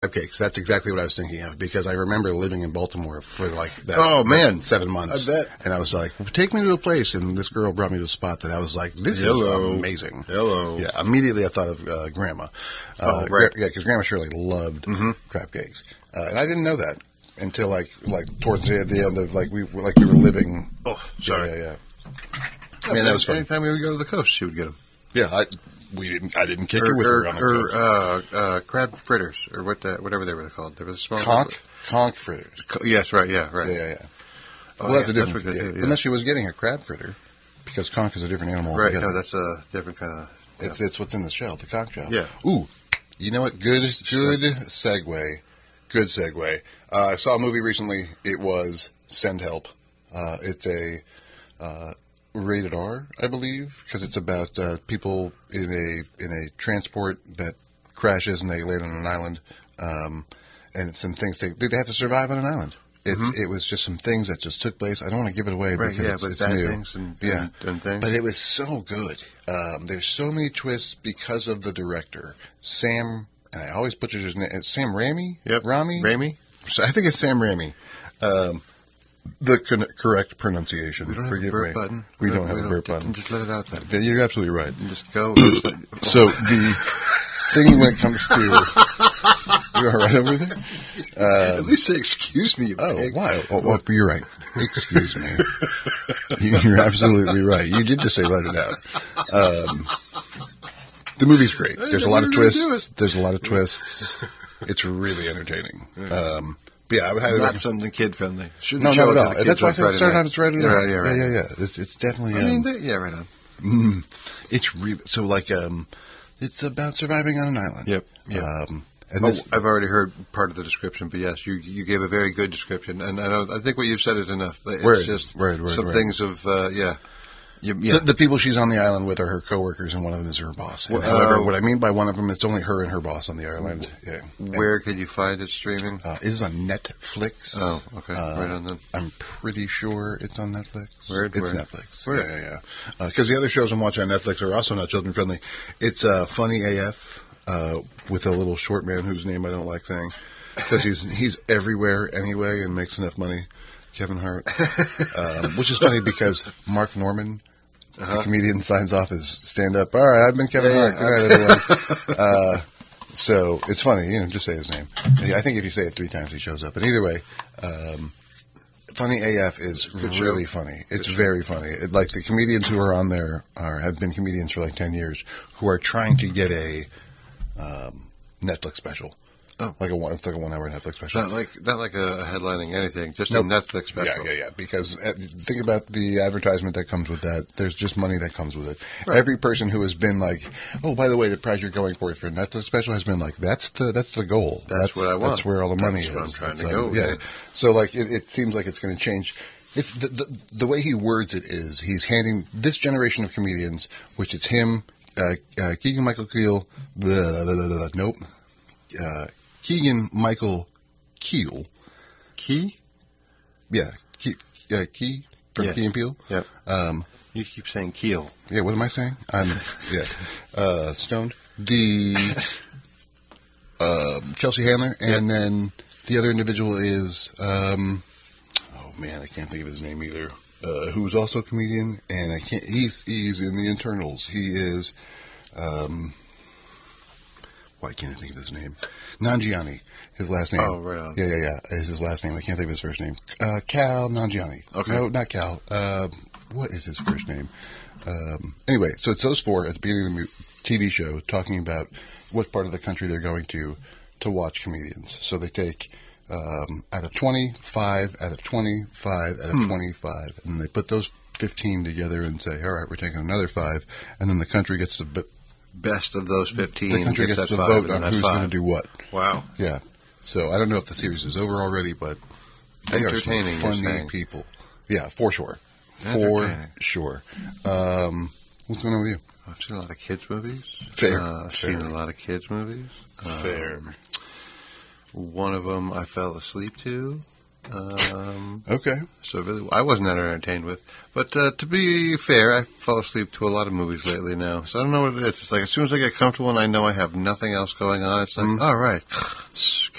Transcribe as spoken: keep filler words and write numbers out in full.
Cupcakes. That's exactly what I was thinking of because I remember living in Baltimore for like that. Oh, man. seven months. I bet. And I was like, take me to a place. And this girl brought me to a spot that I was like, this Hello. is amazing. Hello. Yeah. Immediately I thought of uh, Grandma. Uh, Oh, right. Yeah, because Grandma Shirley loved Mhm. crab cakes. Uh, and I didn't know that until like like towards the, the end of like we like we were living. Oh, sorry. Yeah, yeah. I mean, that was fun. Anytime we would go to the coast, she would get them. Yeah, I we didn't. I didn't kick Or, her with or, her on the or coast. uh, uh, crab fritters, or what, uh, whatever they were called. There was a small Conch, conch fritters. Co- Yes, right. Yeah, right. Yeah, yeah, yeah. Oh, well, that's yeah, a different. that's what they yeah. do, yeah. Unless she was getting a crab fritter, because conch is a different animal. Right. altogether. No, that's a different kind of. Yeah. It's it's what's in the shell, the conch shell. Yeah. Ooh, you know what? Good good segue. Good segue. Uh, I saw a movie recently. It was Send Help. Uh, it's a uh, rated R, I believe, because it's about uh, people in a in a transport that crashes and they land on an island, um, and it's some things they they have to survive on an island. It's, Mhm. It was just some things that just took place. I don't want to give it away Right, because yeah, it's, but it's bad new. things and, yeah. and, and things. But it was so good. Um, there's so many twists because of the director, Sam, and I always butcher his name. It's Sam Raimi? Yep. Rami? Raimi? So I think it's Sam Raimi. Um, the con- correct pronunciation. We don't have Forgive a burp me. button. We, don't have a burp button. Just let it out then. Yeah, you're absolutely right. And just go. Just let- So the thing when it comes to... You all right over there? At least say excuse me, you Oh, pig. wow. Oh, oh, you're right. Excuse me. You- You're absolutely right. You did just say let it out. Um, the movie's great. There's a lot of you were gonna do twists. There's a lot of twists. It's really entertaining. Um, but yeah, I would highly Not recommend. something kid friendly. Shouldn't No, show not it at to all. the kids That's why I on said Friday start night. out. It's right. Yeah, right, yeah, right. yeah, yeah, yeah. It's, it's definitely. I mean, Um, they, yeah, right on. mm, it's really so like um, it's about surviving on an island. Yep. Yeah. Um, and Oh, this, I've already heard part of the description, but yes, you you gave a very good description, and I, don't, I think what you've said is enough. It's Word, just word, word, some word. things of uh, yeah, you, yeah. the, the people she's on the island with are her coworkers, and one of them is her boss. And Well, however, uh, what I mean by one of them, it's only her and her boss on the island. Yeah. Where could you find it streaming? Uh, it is on Netflix. Oh, okay, Uh, right on then. I'm pretty sure it's on Netflix. Word, it's word. Netflix. Word. Yeah, yeah, yeah. Because the other shows I'm watching on Netflix are also not children friendly. It's uh, Funny A F uh, with a little short man whose name I don't like saying because he's he's everywhere anyway and makes enough money. Kevin Hart, um, which is funny because Mark Norman, the comedian, signs off as stand up. All right, I've been Kevin Yeah, Hart. yeah. Good night, everyone. uh, So it's funny, you know, just say his name. I think if you say it three times, he shows up. But either way, um, Funny A F is Good really show. funny. It's very funny. It, like the comedians who are on there are have been comedians for like ten years who are trying to get a um, Netflix special. Oh. Like a one, it's like a one hour Netflix special. Not like not like a headlining anything, just Nope. a Netflix special. Yeah, yeah, yeah. Because uh, think about the advertisement that comes with that. There's just money that comes with it. Right. Every person who has been like, "Oh, by the way, the price you're going for for a Netflix special," has been like, "That's the that's the goal. That's what I want. That's where all the money That's is. where I'm trying to That's, go uh, with Yeah. it. So like, it, it seems like it's going to change. It's the, the the way he words it is he's handing this generation of comedians, which it's him, uh, uh, Keegan Michael Keel, the, the, the, the, the nope, uh, Keegan Michael Keel. Key? Yeah, Key, uh, Key from Yes. Key and Peele. Yep. Um, You keep saying keel. yeah, what am I saying? I'm yeah, uh, stoned. The um, Chelsea Handler, and then the other individual is um, oh man, I can't think of his name either. Uh, who's also a comedian, and I can't. He's he's in the internals. He is. Um, why can't I think of his name? Nanjiani, his last name. Oh, right on. Yeah, yeah, yeah. Is his last name? I can't think of his first name. Uh, Cal Nanjiani. Okay. No, not Cal. Uh, what is his first name? Um, anyway, so it's those four at the beginning of the mo- T V show talking about what part of the country they're going to to watch comedians. So they take um, out of twenty, five out of twenty, five out of Hmm. twenty-five, and they put those fifteen together and say, all right, we're taking another five, and then the country gets to b- Best of those fifteen. the country gets gets that to five, vote and on that's who's five. going to do what. Wow. Yeah. So I don't know if the series is over already, but they are some Entertaining, you're funny saying. people. Yeah, for sure. For Entertaining. sure. Um, what's going on with you? I've seen a lot of kids' movies. Fair. Uh, I've Fair. seen a lot of kids' movies. Fair. Um, one of them I fell asleep to. Um, Okay. so really, I wasn't that entertained with. But uh, to be fair, I fall asleep to a lot of movies lately now. So I don't know what it is. It's like as soon as I get comfortable and I know I have nothing else going on, it's like, Mm. all right,